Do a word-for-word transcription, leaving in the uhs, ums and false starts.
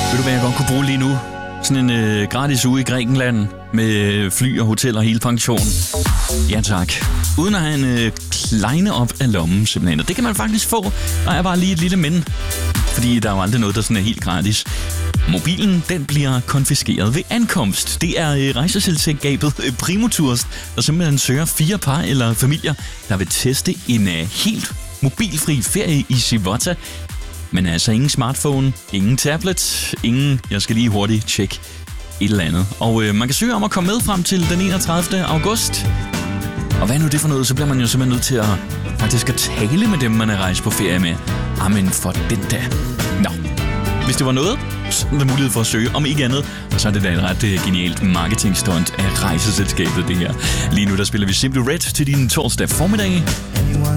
Ved du, hvad jeg godt kunne bruge lige nu? Sådan en øh, gratis uge i Grækenland med fly og hotel og hele pension. Ja tak. Uden at have en øh, kleine op af lommen simpelthen. Og det kan man faktisk få, og er bare lige et lille men. Fordi der er jo aldrig noget, der sådan er helt gratis. Mobilen, den bliver konfiskeret ved ankomst. Det er øh, rejseselskabet øh, Primotours, der simpelthen søger fire par eller familier, der vil teste en øh, helt mobilfri ferie i Civota. Men altså ingen smartphone, ingen tablet, ingen, jeg skal lige hurtigt tjekke et eller andet. Og øh, man kan søge om at komme med frem til den enogtredivte august. Og hvad er nu det for noget? Så bliver man jo simpelthen nødt til at faktisk at tale med dem, man er rejst på ferie med. Amen for den der. Nå, hvis det var noget, så er der mulighed for at søge. Om ikke andet, så er det da et ret uh, genialt marketingstunt af rejseselskabet, det her. Lige nu der spiller vi Simply Red til din torsdag formiddag.